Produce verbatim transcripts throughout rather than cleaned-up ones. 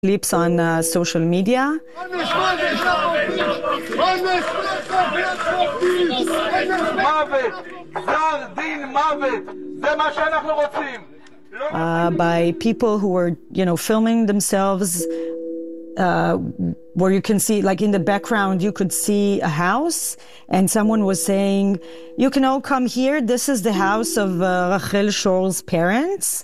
clips on uh, social media. Uh, by people who were, you know, filming themselves, uh, where you can see, like in the background, you could see a house, and someone was saying, "You can all come here. This is the house of uh, Rachel Shor's parents.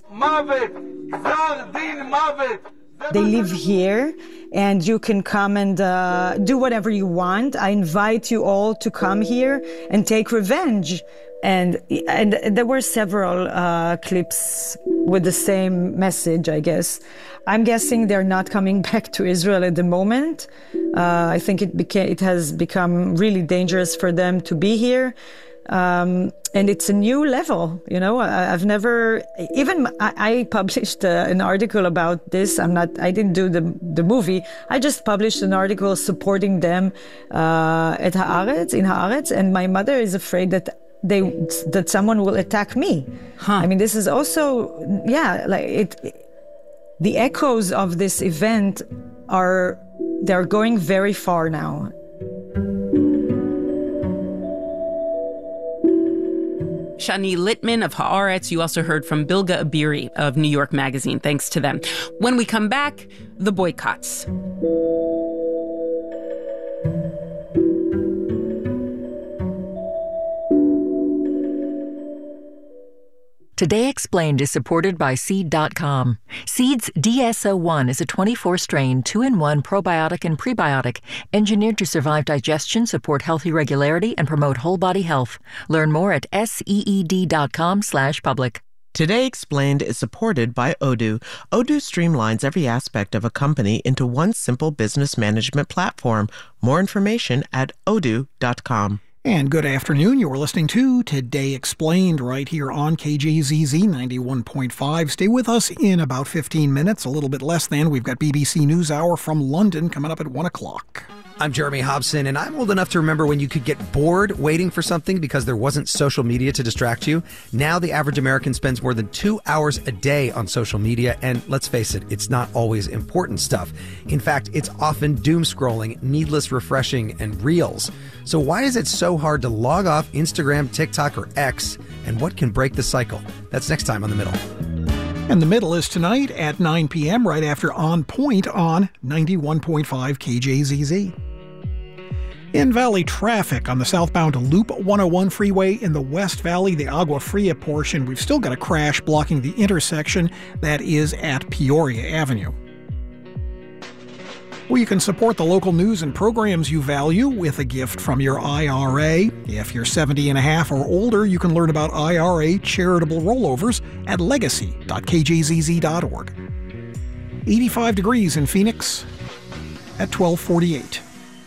They live here, and you can come and uh, do whatever you want. I invite you all to come here and take revenge." And and there were several uh, clips with the same message, I guess. I'm guessing they're not coming back to Israel at the moment. Uh, I think it became it has become really dangerous for them to be here. Um, and it's a new level, you know. I, I've never, even I, I published uh, an article about this. I'm not, I didn't do the the movie. I just published an article supporting them uh, at Haaretz, in Haaretz, and my mother is afraid that they that someone will attack me. Huh. I mean, this is also, yeah, like it. The echoes of this event are they're going very far now. Shani Littman of Haaretz. You also heard from Bilga Abiri of New York Magazine. Thanks to them. When we come back, the boycotts. Today Explained is supported by Seed dot com. Seed's D S O one is a twenty-four strain, two in one probiotic and prebiotic, engineered to survive digestion, support healthy regularity, and promote whole-body health. Learn more at seed dot com slash public. Today Explained is supported by Odoo. Odoo streamlines every aspect of a company into one simple business management platform. More information at odoo dot com. And good afternoon. You're listening to Today Explained right here on K J Z Z ninety-one point five. Stay with us in about fifteen minutes, a little bit less than. We've got B B C NewsHour from London coming up at one o'clock. I'm Jeremy Hobson, and I'm old enough to remember when you could get bored waiting for something because there wasn't social media to distract you. Now the average American spends more than two hours a day on social media, and let's face it, it's not always important stuff. In fact, it's often doom scrolling, needless refreshing, and reels. So why is it so hard to log off Instagram, TikTok, or X, and what can break the cycle? That's next time on The Middle. And The Middle is tonight at nine p.m. right after On Point on ninety-one point five K J Z Z. In Valley traffic on the southbound Loop one oh one freeway in the West Valley, the Agua Fria portion, we've still got a crash blocking the intersection that is at Peoria Avenue. Well, you can support the local news and programs you value with a gift from your I R A. If you're seventy and a half or older, you can learn about I R A charitable rollovers at legacy dot k j z z dot org. eighty-five degrees in Phoenix at twelve forty-eight.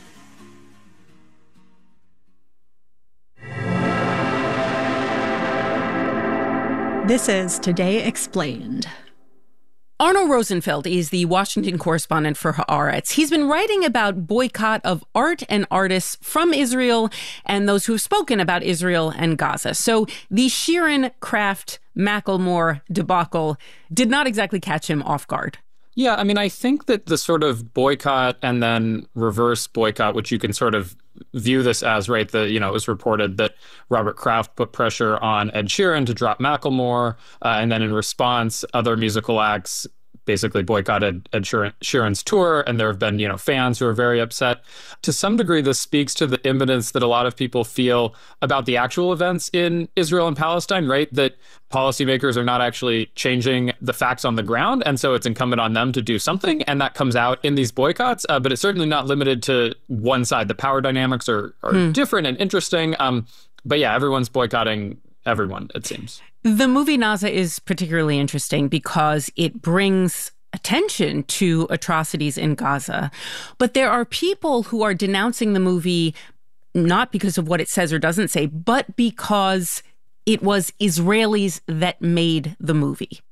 This is Today Explained. Arno Rosenfeld is the Washington correspondent for Haaretz. He's been writing about boycott of art and artists from Israel and those who have spoken about Israel and Gaza. So the Sheeran, Kraft, Macklemore debacle did not exactly catch him off guard. Yeah, I mean, I think that the sort of boycott and then reverse boycott, which you can sort of view this as, right, the, you know, it was reported that Robert Kraft put pressure on Ed Sheeran to drop Macklemore, uh, and then in response, other musical acts basically boycotted Ed Sheeran's tour, and there have been, you know, fans who are very upset. To some degree, this speaks to the impotence that a lot of people feel about the actual events in Israel and Palestine, right? That policymakers are not actually changing the facts on the ground, and so it's incumbent on them to do something, and that comes out in these boycotts, uh, but it's certainly not limited to one side. The power dynamics are, are hmm. different and interesting, um, but yeah, everyone's boycotting everyone, it seems. The movie Naza is particularly interesting because it brings attention to atrocities in Gaza. But there are people who are denouncing the movie not because of what it says or doesn't say, but because it was Israelis that made the movie.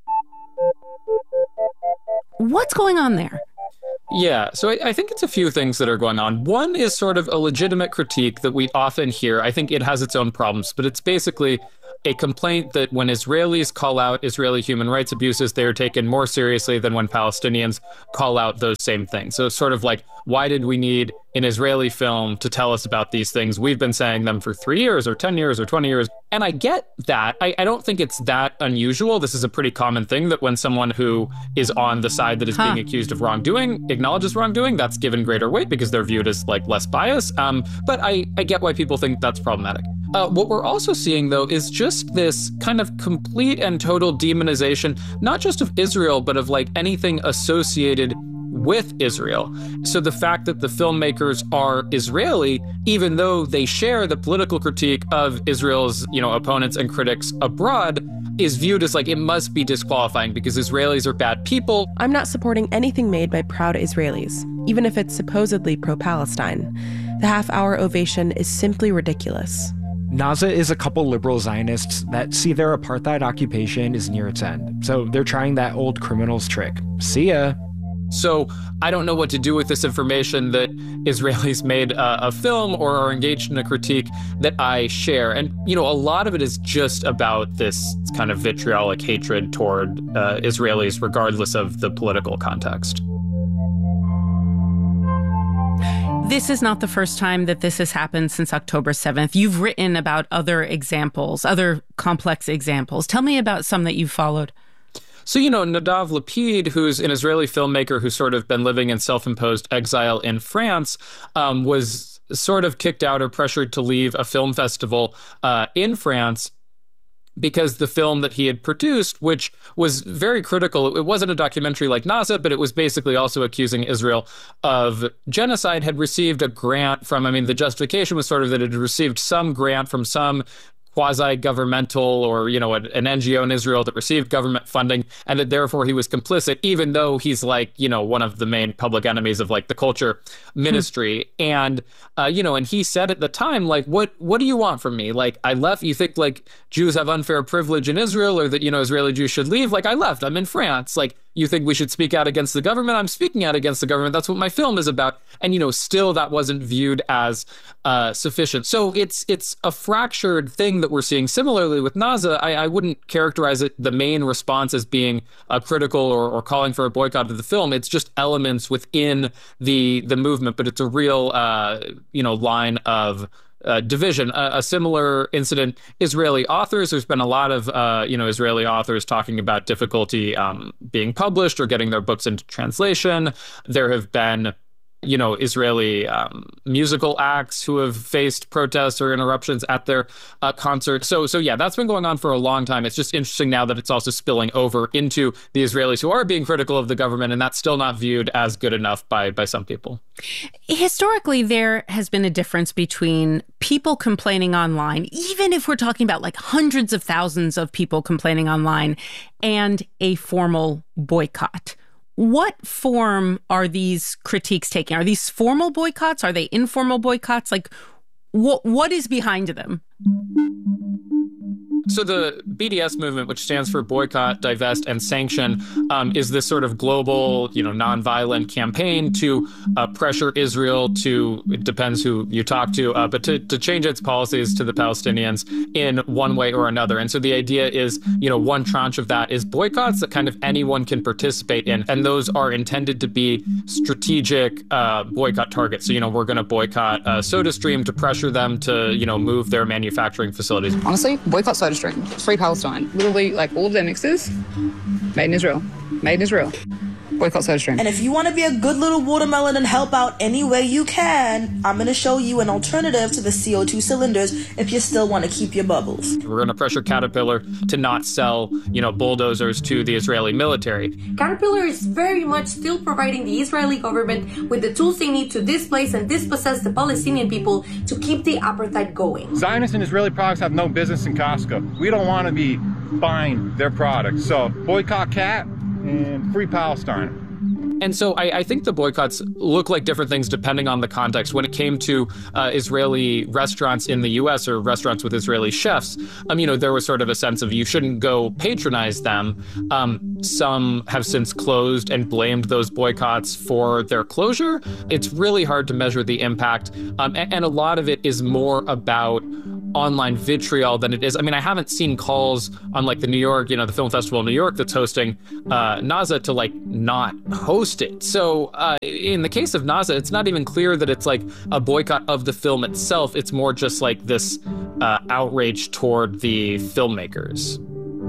What's going on there? Yeah, so I, I think it's a few things that are going on. One is sort of a legitimate critique that we often hear. I think it has its own problems, but it's basically a complaint that when Israelis call out Israeli human rights abuses, they are taken more seriously than when Palestinians call out those same things. So it's sort of like, why did we need an Israeli film to tell us about these things? We've been saying them for three years or ten years or twenty years. And I get that. I, I don't think it's that unusual. This is a pretty common thing that when someone who is on the side that is huh. being accused of wrongdoing acknowledges wrongdoing, that's given greater weight because they're viewed as like less bias. Um, but I, I get why people think that's problematic. Uh, what we're also seeing, though, is just this kind of complete and total demonization, not just of Israel, but of like anything associated with Israel. So the fact that the filmmakers are Israeli, even though they share the political critique of Israel's, you know, opponents and critics abroad, is viewed as like it must be disqualifying because Israelis are bad people. I'm not supporting anything made by proud Israelis, even if it's supposedly pro-Palestine. The half-hour ovation is simply ridiculous. Naza is a couple liberal Zionists that see their apartheid occupation is near its end. So they're trying that old criminals trick. See ya. So I don't know what to do with this information that Israelis made uh, a film or are engaged in a critique that I share. And, you know, a lot of it is just about this kind of vitriolic hatred toward uh, Israelis, regardless of the political context. This is not the first time that this has happened since October seventh. You've written about other examples, other complex examples. Tell me about some that you've followed. So, you know, Nadav Lapid, who's an Israeli filmmaker who's sort of been living in self-imposed exile in France, um, was sort of kicked out or pressured to leave a film festival uh, in France because the film that he had produced, which was very critical, it wasn't a documentary like Naza, but it was basically also accusing Israel of genocide, had received a grant from, I mean, the justification was sort of that it had received some grant from some quasi-governmental or, you know, an N G O in Israel that received government funding, and that therefore he was complicit, even though he's like, you know, one of the main public enemies of like the culture ministry. Hmm. And, uh, you know, and he said at the time, like, what, what do you want from me? Like, I left, you think like Jews have unfair privilege in Israel or that, you know, Israeli Jews should leave? Like, I left, I'm in France. Like, you think we should speak out against the government? I'm speaking out against the government. That's what my film is about. And, you know, still that wasn't viewed as uh, sufficient. So it's it's a fractured thing that we're seeing. Similarly with Naza, I, I wouldn't characterize it, the main response, as being uh, critical or, or calling for a boycott of the film. It's just elements within the the movement, but it's a real, uh, you know, line of Uh, division. Uh, a similar incident, Israeli authors. There's been a lot of, uh, you know, Israeli authors talking about difficulty um, being published or getting their books into translation. There have been, you know, Israeli um, musical acts who have faced protests or interruptions at their uh, concerts. So, so yeah, that's been going on for a long time. It's just interesting now that it's also spilling over into the Israelis who are being critical of the government, and that's still not viewed as good enough by by some people. Historically, there has been a difference between people complaining online, even if we're talking about like hundreds of thousands of people complaining online, and a formal boycott. What form are these critiques taking? Are these formal boycotts? Are they informal boycotts? Like, what what is behind them? So the B D S movement, which stands for Boycott, Divest, and Sanction, um, is this sort of global, you know, nonviolent campaign to uh, pressure Israel to, it depends who you talk to, uh, but to, to change its policies to the Palestinians in one way or another. And so the idea is, you know, one tranche of that is boycotts that kind of anyone can participate in. And those are intended to be strategic uh, boycott targets. So, you know, we're going to boycott uh, SodaStream to pressure them to, you know, move their manufacturing facilities. Honestly, boycott SodaStream. Free Palestine. Literally, like, all of their mixes, made in Israel. Made in Israel. Boycott SodaStream. And if you want to be a good little watermelon and help out any way you can, I'm going to show you an alternative to the C O two cylinders if you still want to keep your bubbles. We're going to pressure Caterpillar to not sell, you know, bulldozers to the Israeli military. Caterpillar is very much still providing the Israeli government with the tools they need to displace and dispossess the Palestinian people to keep the apartheid going. Zionist and Israeli products have no business in Costco. We don't want to be buying their products. So boycott Cat and free Palestine. And so I, I think the boycotts look like different things depending on the context. When it came to uh, Israeli restaurants in the U S or restaurants with Israeli chefs, um, you know, there was sort of a sense of you shouldn't go patronize them. Um, some have since closed and blamed those boycotts for their closure. It's really hard to measure the impact. Um, and, and a lot of it is more about online vitriol than it is. I mean, I haven't seen calls on like the New York, you know, the Film Festival in New York that's hosting uh, NASA to like not host it. So uh, in the case of NASA, it's not even clear that it's like a boycott of the film itself. It's more just like this uh, outrage toward the filmmakers.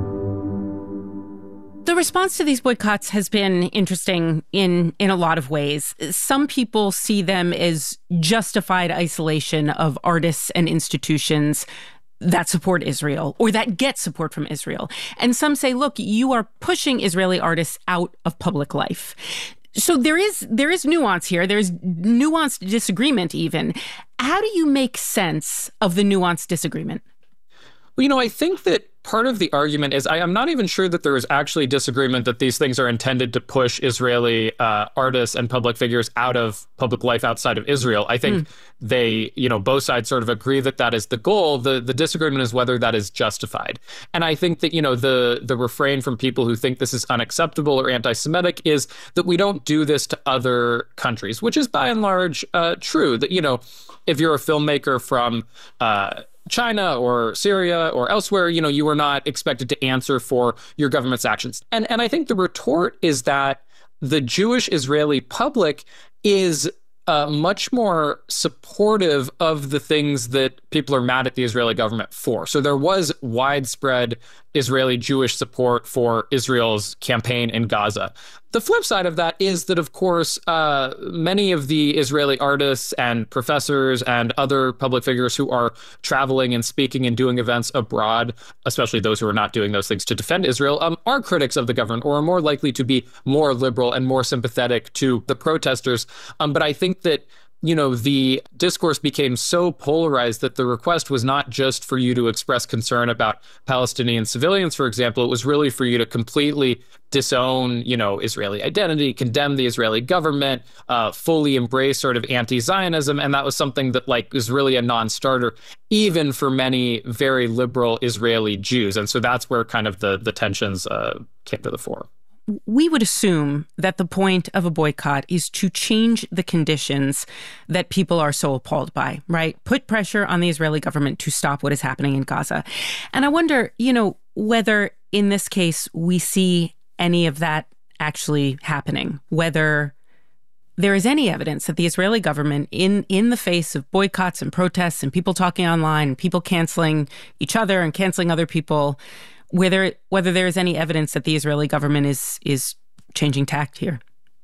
The response to these boycotts has been interesting in, in a lot of ways. Some people see them as justified isolation of artists and institutions that support Israel or that get support from Israel. And some say, look, you are pushing Israeli artists out of public life. So there is there is nuance here. There's nuanced disagreement even. How do you make sense of the nuanced disagreement? Well, you know, I think that part of the argument is I am not even sure that there is actually disagreement that these things are intended to push Israeli uh, artists and public figures out of public life outside of Israel. I think mm. they, you know, both sides sort of agree that that is the goal. The the disagreement is whether that is justified. And I think that, you know, the the refrain from people who think this is unacceptable or anti-Semitic is that we don't do this to other countries, which is by and large uh, true. That, you know, if you're a filmmaker from uh China or Syria or elsewhere, you know, you are not expected to answer for your government's actions. And and I think the retort is that the Jewish Israeli public is uh, much more supportive of the things that people are mad at the Israeli government for. So there was widespread Israeli Jewish support for Israel's campaign in Gaza. The flip side of that is that, of course, uh, many of the Israeli artists and professors and other public figures who are traveling and speaking and doing events abroad, especially those who are not doing those things to defend Israel, um, are critics of the government or are more likely to be more liberal and more sympathetic to the protesters. Um, but I think that, you know, the discourse became so polarized that the request was not just for you to express concern about Palestinian civilians, for example. It was really for you to completely disown, you know, Israeli identity, condemn the Israeli government, uh, fully embrace sort of anti-Zionism. And that was something that, like, was really a non-starter, even for many very liberal Israeli Jews. And so that's where kind of the, the tensions uh, came to the fore. We would assume that the point of a boycott is to change the conditions that people are so appalled by, right? Put pressure on the Israeli government to stop what is happening in Gaza. And I wonder, you know, whether in this case we see any of that actually happening, whether there is any evidence that the Israeli government, in, in the face of boycotts and protests and people talking online and people canceling each other and canceling other people, whether whether there is any evidence that the Israeli government is is changing tact here.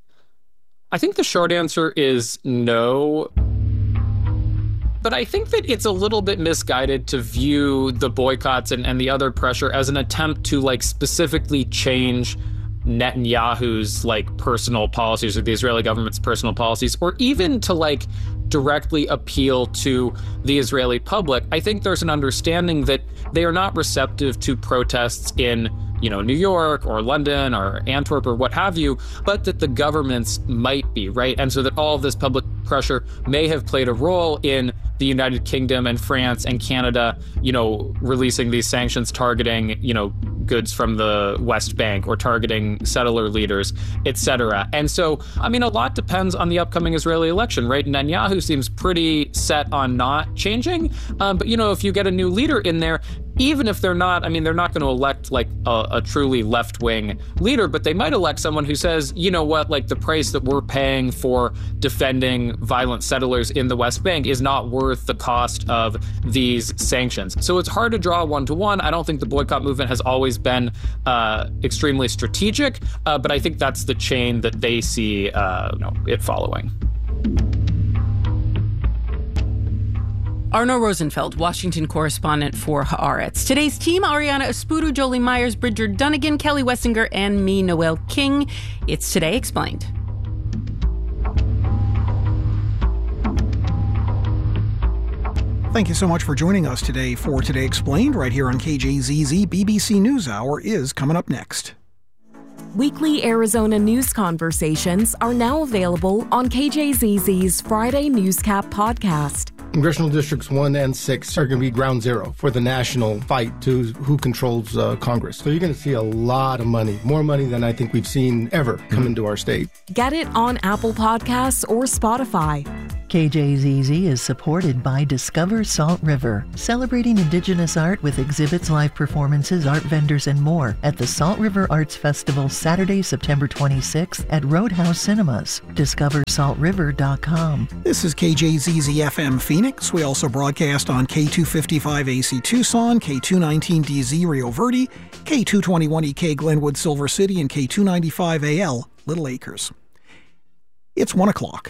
I think the short answer is no. But I think that it's a little bit misguided to view the boycotts and, and the other pressure as an attempt to, like, specifically change Netanyahu's, like, personal policies or the Israeli government's personal policies, or even to, like, directly appeal to the Israeli public. I think there's an understanding that they are not receptive to protests in, you know, New York or London or Antwerp or what have you, but that the governments might be, right? And so that all of this public pressure may have played a role in the United Kingdom and France and Canada, you know, releasing these sanctions targeting, you know, goods from the West Bank or targeting settler leaders, et cetera. And so, I mean, a lot depends on the upcoming Israeli election, right? Netanyahu seems pretty set on not changing. Um, but, you know, if you get a new leader in there, even if they're not, I mean, they're not going to elect like a, a truly left-wing leader, but they might elect someone who says, you know what, like the price that we're paying for defending violent settlers in the West Bank is not worth the cost of these sanctions. So it's hard to draw one-to-one. I don't think the boycott movement has always been uh, extremely strategic, uh, but I think that's the chain that they see uh, you know, it following. Arno Rosenfeld, Washington correspondent for Haaretz. Today's team, Ariana Espudu, Jolie Myers, Bridger Dunnigan, Kelly Wessinger, and me, Noel King. It's Today Explained. Thank you so much for joining us today for Today Explained right here on K J Z Z. B B C NewsHour is coming up next. Weekly Arizona news conversations are now available on K J Z Z's Friday Newscap podcast. Congressional Districts one and six are going to be ground zero for the national fight to who controls uh, Congress. So you're going to see a lot of money, more money than I think we've seen ever come into our state. Get it on Apple Podcasts or Spotify. K J Z Z is supported by Discover Salt River, celebrating Indigenous art with exhibits, live performances, art vendors, and more at the Salt River Arts Festival Saturday, September twenty-sixth at Roadhouse Cinemas. discover salt river dot com. This is K J Z Z F M Phoenix. We also broadcast on K two fifty-five A C Tucson, K two nineteen D Z Rio Verde, K two twenty-one E K Glenwood Silver City, and K two ninety-five A L Little Acres. It's one o'clock.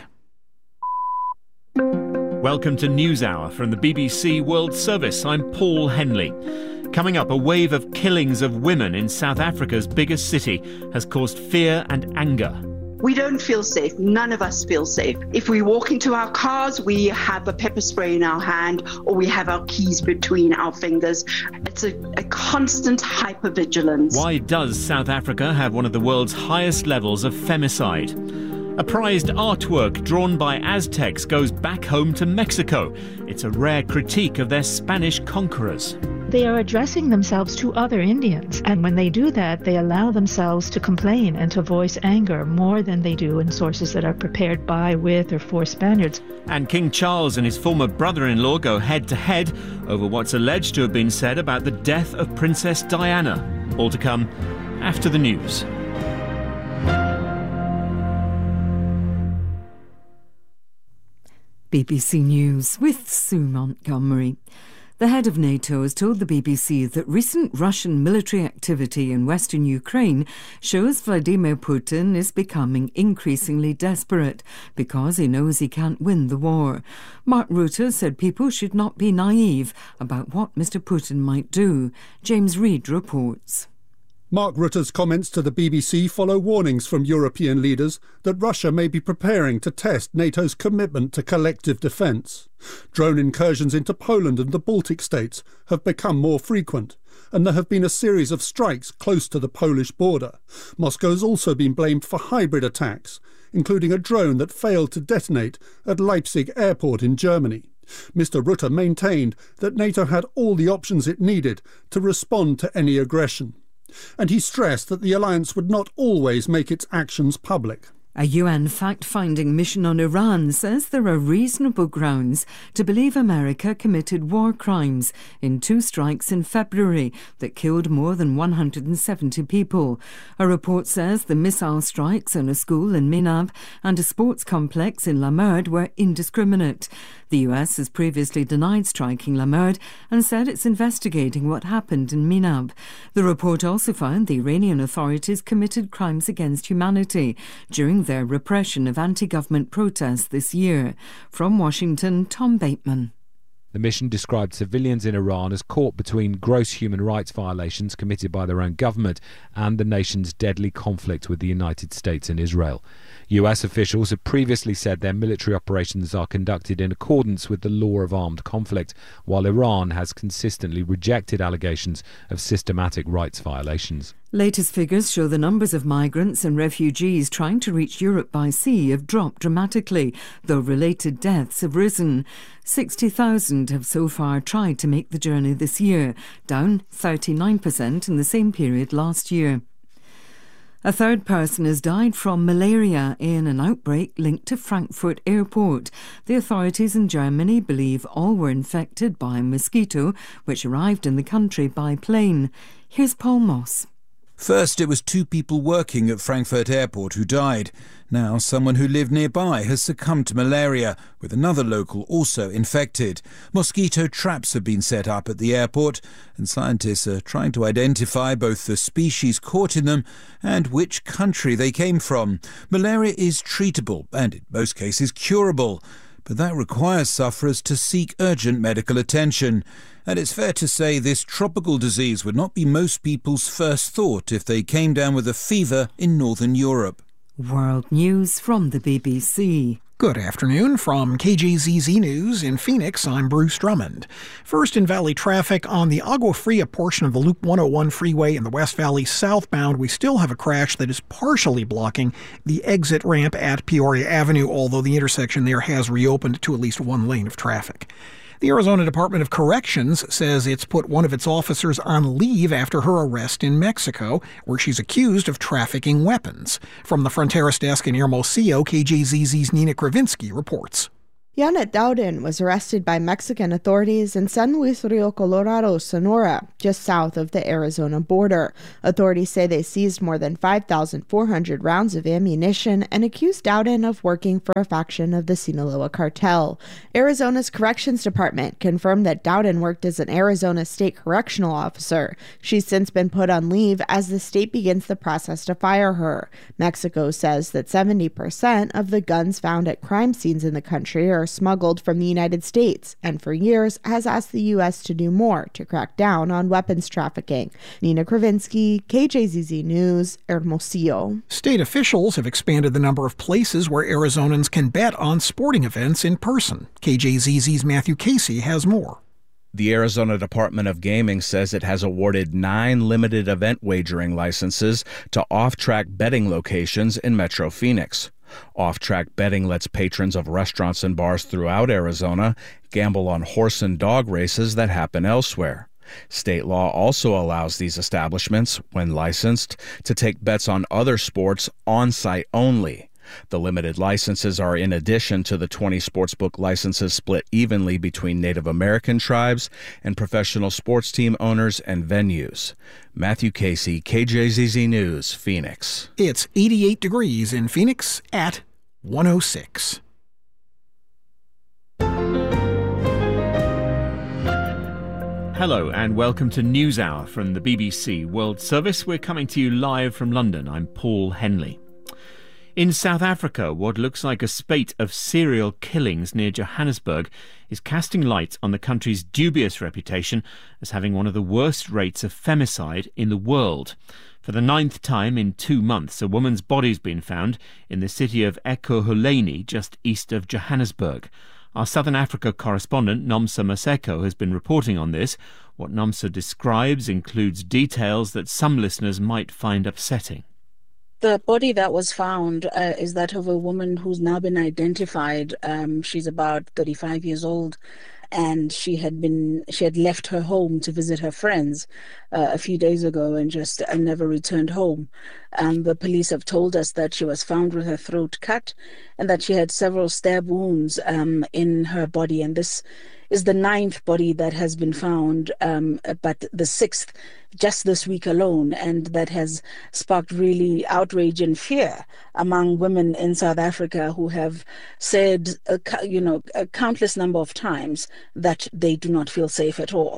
Welcome to NewsHour from the B B C World Service. I'm Paul Henley. Coming up, a wave of killings of women in South Africa's biggest city has caused fear and anger. We don't feel safe. None of us feel safe. If we walk into our cars, we have a pepper spray in our hand or we have our keys between our fingers. It's a, a constant hypervigilance. Why does South Africa have one of the world's highest levels of femicide? A prized artwork drawn by Aztecs goes back home to Mexico. It's a rare critique of their Spanish conquerors. They are addressing themselves to other Indians, and when they do that, they allow themselves to complain and to voice anger more than they do in sources that are prepared by, with, or for Spaniards. And King Charles and his former brother-in-law go head-to-head over what's alleged to have been said about the death of Princess Diana. All to come after the news. B B C News with Sue Montgomery. The head of NATO has told the B B C that recent Russian military activity in western Ukraine shows Vladimir Putin is becoming increasingly desperate because he knows he can't win the war. Mark Rutte said people should not be naive about what Mister Putin might do. James Reid reports. Mark Rutte's comments to the B B C follow warnings from European leaders that Russia may be preparing to test NATO's commitment to collective defence. Drone incursions into Poland and the Baltic states have become more frequent, and there have been a series of strikes close to the Polish border. Moscow has also been blamed for hybrid attacks, including a drone that failed to detonate at Leipzig airport in Germany. Mister Rutte maintained that NATO had all the options it needed to respond to any aggression. And he stressed that the alliance would not always make its actions public. A U N fact-finding mission on Iran says there are reasonable grounds to believe America committed war crimes in two strikes in February that killed more than one hundred seventy people. A report says the missile strikes on a school in Minab and a sports complex in Lamerd were indiscriminate. The U S has previously denied striking Lamerd and said it's investigating what happened in Minab. The report also found the Iranian authorities committed crimes against humanity during their repression of anti-government protests this year. From Washington, Tom Bateman. The mission described civilians in Iran as caught between gross human rights violations committed by their own government and the nation's deadly conflict with the United States and Israel. U S officials have previously said their military operations are conducted in accordance with the law of armed conflict, while Iran has consistently rejected allegations of systematic rights violations. Latest figures show the numbers of migrants and refugees trying to reach Europe by sea have dropped dramatically, though related deaths have risen. sixty thousand have so far tried to make the journey this year, down thirty-nine percent in the same period last year. A third person has died from malaria in an outbreak linked to Frankfurt Airport. The authorities in Germany believe all were infected by a mosquito which arrived in the country by plane. Here's Paul Moss. First, it was two people working at Frankfurt Airport who died. Now, someone who lived nearby has succumbed to malaria, with another local also infected. Mosquito traps have been set up at the airport, and scientists are trying to identify both the species caught in them and which country they came from. Malaria is treatable and, in most cases, curable, but that requires sufferers to seek urgent medical attention. And it's fair to say this tropical disease would not be most people's first thought if they came down with a fever in Northern Europe. World News from the B B C. Good afternoon from K J Z Z News in Phoenix. I'm Bruce Drummond. First in Valley traffic on the Agua Fria portion of the Loop one oh one freeway in the West Valley southbound. We still have a crash that is partially blocking the exit ramp at Peoria Avenue, although the intersection there has reopened to at least one lane of traffic. The Arizona Department of Corrections says it's put one of its officers on leave after her arrest in Mexico, where she's accused of trafficking weapons. From the Fronteras desk in Hermosillo, K J Z Z's Nina Kravinsky reports. Janet Dowden was arrested by Mexican authorities in San Luis Rio Colorado, Sonora, just south of the Arizona border. Authorities say they seized more than five thousand four hundred rounds of ammunition and accused Dowden of working for a faction of the Sinaloa cartel. Arizona's Corrections Department confirmed that Dowden worked as an Arizona state correctional officer. She's since been put on leave as the state begins the process to fire her. Mexico says that seventy percent of the guns found at crime scenes in the country are smuggled from the United States, and for years has asked the U S to do more to crack down on weapons trafficking. Nina Kravinsky, K J Z Z News, Hermosillo. State officials have expanded the number of places where Arizonans can bet on sporting events in person. K J Z Z's Matthew Casey has more. The Arizona Department of Gaming says it has awarded nine limited event wagering licenses to off-track betting locations in Metro Phoenix. Off-track betting lets patrons of restaurants and bars throughout Arizona gamble on horse and dog races that happen elsewhere. State law also allows these establishments, when licensed, to take bets on other sports on-site only. The limited licenses are in addition to the twenty sportsbook licenses split evenly between Native American tribes and professional sports team owners and venues. Matthew Casey, K J Z Z News, Phoenix. It's eighty-eight degrees in Phoenix at one oh six. Hello and welcome to NewsHour from the B B C World Service. We're coming to you live from London. I'm Paul Henley. In South Africa, what looks like a spate of serial killings near Johannesburg is casting light on the country's dubious reputation as having one of the worst rates of femicide in the world. For the ninth time in two months, a woman's body's been found in the city of Ekurhuleni, just east of Johannesburg. Our Southern Africa correspondent, Nomsa Maseko, has been reporting on this. What Nomsa describes includes details that some listeners might find upsetting. The body that was found uh, is that of a woman who's now been identified. Um, she's about thirty-five years old, and she had been she had left her home to visit her friends uh, a few days ago and just uh, never returned home. Um, the police have told us that she was found with her throat cut and that she had several stab wounds um, in her body, and this is the ninth body that has been found, um, but the sixth just this week alone, and that has sparked really outrage and fear among women in South Africa who have said, uh, you know, a countless number of times that they do not feel safe at all.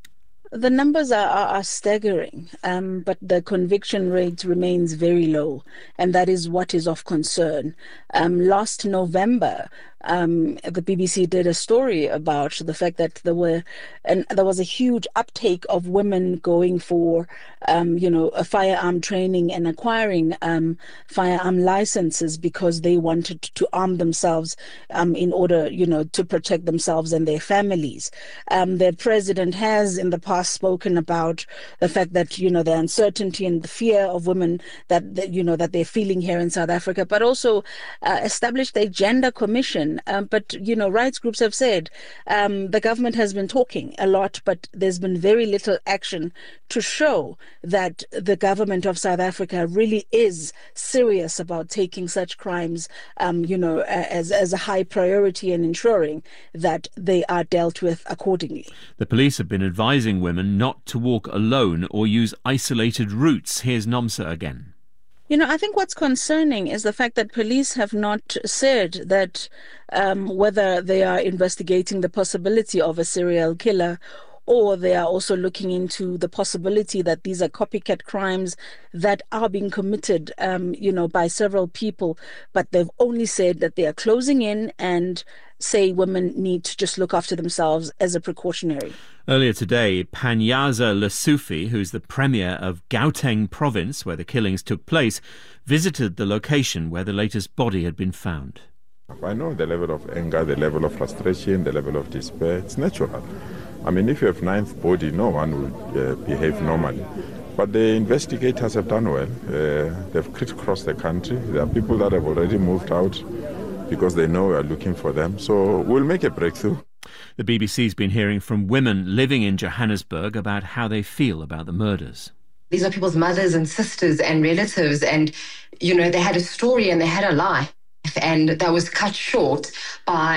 The numbers are, are, are staggering, um, but the conviction rate remains very low, and that is what is of concern. Um, last November, um, the B B C did a story about the fact that there were, and there was a huge uptake of women going for, um, you know, a firearm training and acquiring um, firearm licenses because they wanted to arm themselves um, in order, you know, to protect themselves and their families. Um, the president has in the past spoken about the fact that, you know, the uncertainty and the fear of women that, that you know, that they're feeling here in South Africa, but also uh, established a gender commission. Um, but, you know, rights groups have said um, the government has been talking a lot, but there's been very little action to show that the government of South Africa really is serious about taking such crimes, um, you know, as, as a high priority and ensuring that they are dealt with accordingly. The police have been advising women not to walk alone or use isolated routes. Here's Nomsa again. You know, I think what's concerning is the fact that police have not said that um, whether they are investigating the possibility of a serial killer or they are also looking into the possibility that these are copycat crimes that are being committed, um, you know, by several people. But they've only said that they are closing in and say women need to just look after themselves as a precautionary. Earlier today, Panyaza Lesufi, who's the premier of Gauteng province where the killings took place, visited the location where the latest body had been found. I know the level of anger, the level of frustration, the level of despair. It's natural. I mean, if you have ninth body, no one will uh, behave normally. But the investigators have done well. Uh, they've crisscrossed the country. There are people that have already moved out because they know we are looking for them. So we'll make a breakthrough. The B B C's been hearing from women living in Johannesburg about how they feel about the murders. These are people's mothers and sisters and relatives, and, you know, they had a story and they had a life, and that was cut short by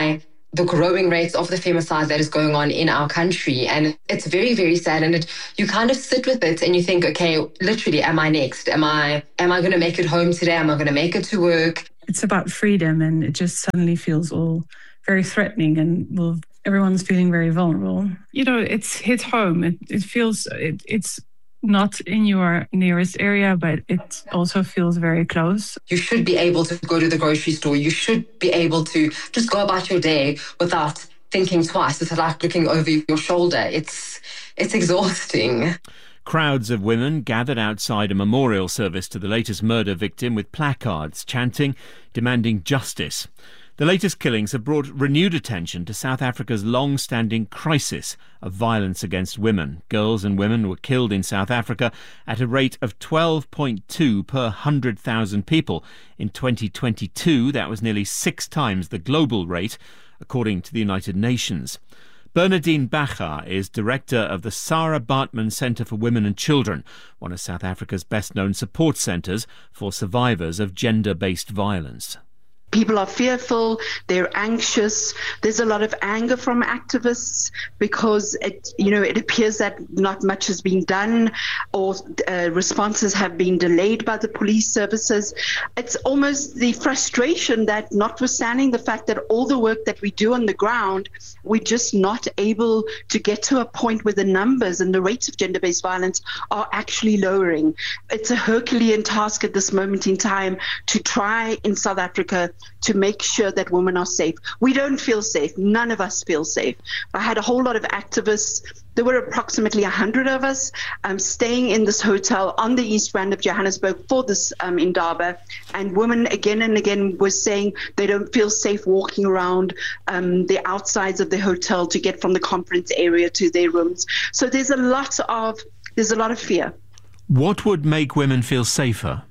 the growing rates of the femicide that is going on in our country. And it's very, very sad. And it, you kind of sit with it and you think, okay, literally, am I next? Am I, am I going to make it home today? Am I going to make it to work? It's about freedom, and it just suddenly feels all very threatening, and well, everyone's feeling very vulnerable. You know, it's hit home. It, it feels, it, it's not in your nearest area, but it also feels very close. You should be able to go to the grocery store. You should be able to just go about your day without thinking twice. It's like looking over your shoulder. It's it's exhausting. Crowds of women gathered outside a memorial service to the latest murder victim with placards chanting, demanding justice. The latest killings have brought renewed attention to South Africa's long-standing crisis of violence against women. Girls and women were killed in South Africa at a rate of twelve point two per one hundred thousand people. In twenty twenty-two, that was nearly six times the global rate, according to the United Nations. Bernadine Bacha is director of the Sarah Baartman Centre for Women and Children, one of South Africa's best-known support centres for survivors of gender-based violence. People are fearful, they're anxious. There's a lot of anger from activists because it, you know, it appears that not much has been done, or uh, responses have been delayed by the police services. It's almost the frustration that, notwithstanding the fact that all the work that we do on the ground, we're just not able to get to a point where the numbers and the rates of gender-based violence are actually lowering. It's a Herculean task at this moment in time to try in South Africa to make sure that women are safe. We don't feel safe. None of us feel safe. I had a whole lot of activists. There were approximately one hundred of us um, staying in this hotel on the East Rand of Johannesburg for this um, Indaba. And women again and again were saying they don't feel safe walking around um, the outsides of the hotel to get from the conference area to their rooms. So there's a lot of, there's a lot of fear. What would make women feel safer?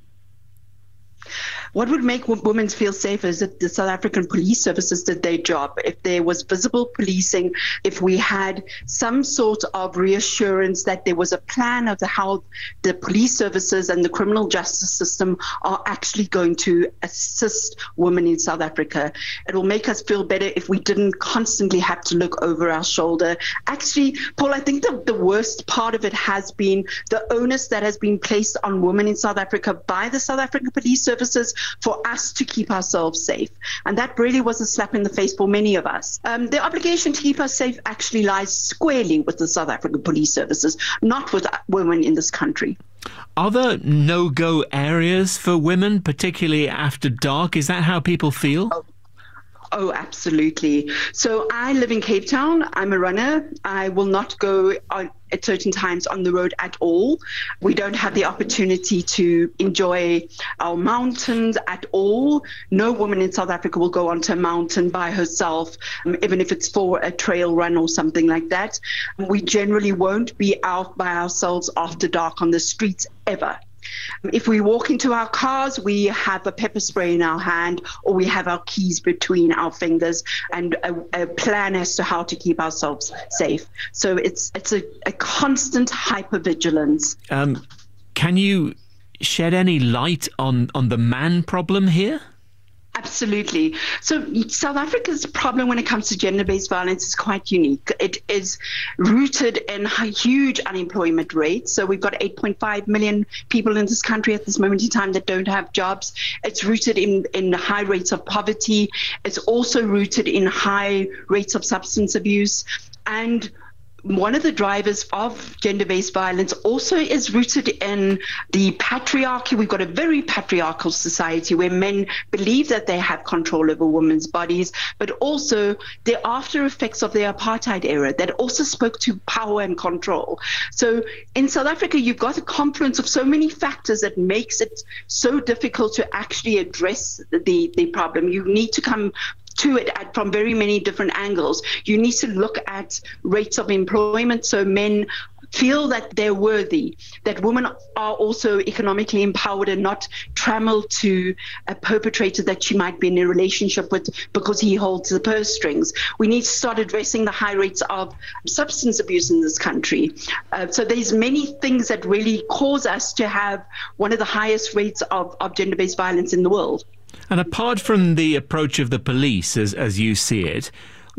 What would make women feel safer is that the South African police services did their job. If there was visible policing, if we had some sort of reassurance that there was a plan of the, how the police services and the criminal justice system are actually going to assist women in South Africa. It will make us feel better if we didn't constantly have to look over our shoulder. Actually, Paul, I think the, the worst part of it has been the onus that has been placed on women in South Africa by the South African police services for us to keep ourselves safe. And that really was a slap in the face for many of us. Um, the obligation to keep us safe actually lies squarely with the South African police services, not with women in this country. Are there no-go areas for women, particularly after dark? Is that how people feel? Oh. Oh, absolutely. So I live in Cape Town. I'm a runner. I will not go on, at certain times on the road at all. We don't have the opportunity to enjoy our mountains at all. No woman in South Africa will go onto a mountain by herself, um, even if it's for a trail run or something like that. We generally won't be out by ourselves after dark on the streets ever. If we walk into our cars, we have a pepper spray in our hand, or we have our keys between our fingers, and a, a plan as to how to keep ourselves safe. So it's it's a, a constant hypervigilance. Um, can you shed any light on, on the man problem here? Absolutely. So South Africa's problem when it comes to gender-based violence is quite unique. It is rooted in huge unemployment rates. So we've got eight point five million people in this country at this moment in time that don't have jobs. It's rooted in, in high rates of poverty. It's also rooted in high rates of substance abuse. And one of the drivers of gender-based violence also is rooted in the patriarchy. We've got a very patriarchal society where men believe that they have control over women's bodies, but also the after effects of the apartheid era that also spoke to power and control. So in South Africa, you've got a confluence of so many factors that makes it so difficult to actually address the, the problem. You need to come to it at, from very many different angles. You need to look at rates of employment so men feel that they're worthy, that women are also economically empowered and not trammeled to a perpetrator that she might be in a relationship with because he holds the purse strings. We need to start addressing the high rates of substance abuse in this country. Uh, so there's many things that really cause us to have one of the highest rates of, of gender-based violence in the world. And apart from the approach of the police, as, as you see it,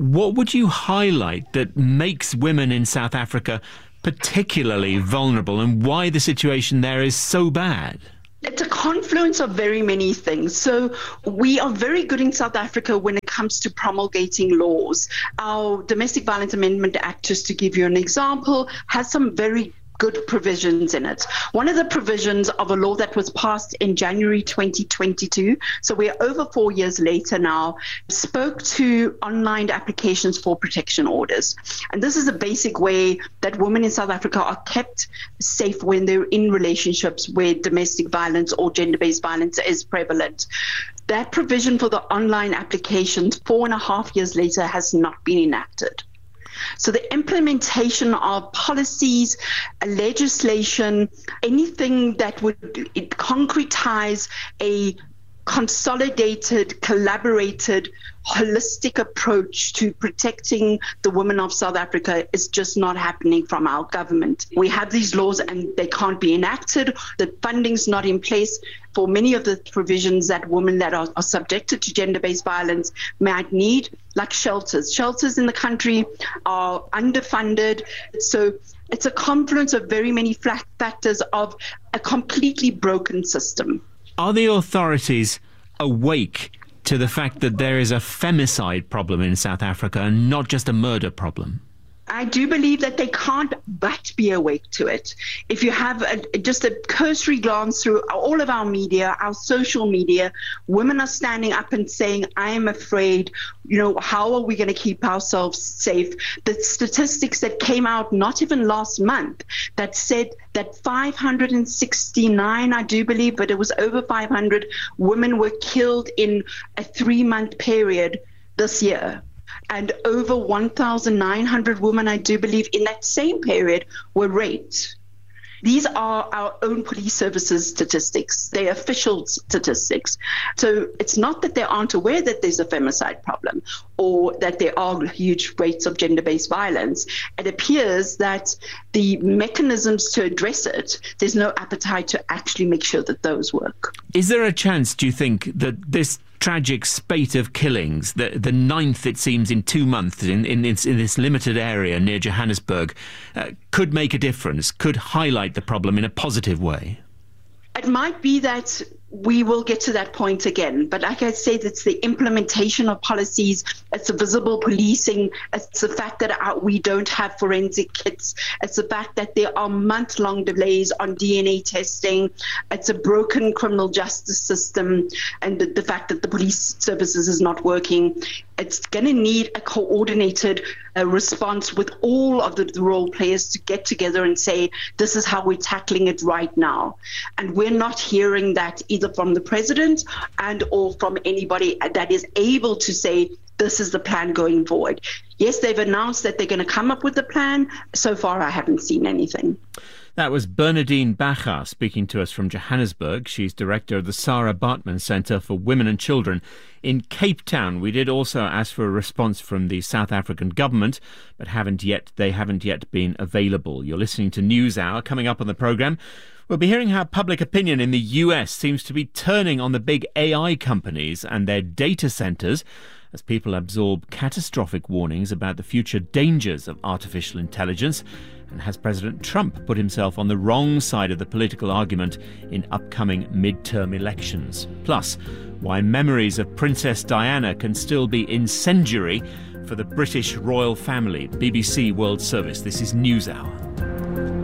What would you highlight that makes women in South Africa particularly vulnerable, and why the situation there is so bad? It's a confluence of very many things. So we are very good in South Africa when it comes to promulgating laws. Our Domestic Violence Amendment Act, just to give you an example, has some very good provisions in it. One of the provisions of a law that was passed in January twenty twenty-two, so we're over four years later now, spoke to online applications for protection orders. And this is a basic way that women in South Africa are kept safe when they're in relationships where domestic violence or gender-based violence is prevalent. That provision for the online applications four and a half years later has not been enacted. So the implementation of policies, legislation, anything that would concretize a consolidated, collaborated, holistic approach to protecting the women of South Africa is just not happening from our government. We have these laws and they can't be enacted. The funding's not in place for many of the provisions that women that are, are subjected to gender-based violence might need, like shelters. Shelters in the country are underfunded. So it's a confluence of very many factors of a completely broken system. Are the authorities awake to the fact that there is a femicide problem in South Africa and not just a murder problem? I do believe that they can't but be awake to it. If you have a, just a cursory glance through all of our media, our social media, women are standing up and saying, I am afraid, you know, how are we going to keep ourselves safe? The statistics that came out not even last month that said that five hundred sixty-nine, I do believe, but it was over five hundred women were killed in a three-month period this year. And over one thousand nine hundred women, I do believe, in that same period were raped. These are our own police services statistics. They're official statistics. So it's not that they aren't aware that there's a femicide problem or that there are huge rates of gender-based violence. It appears that the mechanisms to address it, there's no appetite to actually make sure that those work. Is there a chance, do you think, that this tragic spate of killings, the the ninth, it seems, in two months in, in, in this limited area near Johannesburg, uh, could make a difference, could highlight the problem in a positive way? It might be that we will get to that point again. But like I said, it's the implementation of policies, it's the visible policing, it's the fact that our, we don't have forensic kits, it's the fact that there are month-long delays on D N A testing, it's a broken criminal justice system, and the, the fact that the police services is not working. It's going to need a coordinated uh, response with all of the, the role players to get together and say, this is how we're tackling it right now. And we're not hearing that either from the president and or from anybody that is able to say, this is the plan going forward. Yes, they've announced that they're going to come up with a plan. So far, I haven't seen anything. That was Bernardine Bacha speaking to us from Johannesburg. She's director of the Sarah Baartman Centre for Women and Children in Cape Town. We did also ask for a response from the South African government, but haven't yet. They haven't yet been available. You're listening to NewsHour. Coming up on the programme, we'll be hearing how public opinion in the U S seems to be turning on the big A I companies and their data centres as people absorb catastrophic warnings about the future dangers of artificial intelligence. And has President Trump put himself on the wrong side of the political argument in upcoming midterm elections? Plus, why memories of Princess Diana can still be incendiary for the British royal family. B B C World Service. This is NewsHour.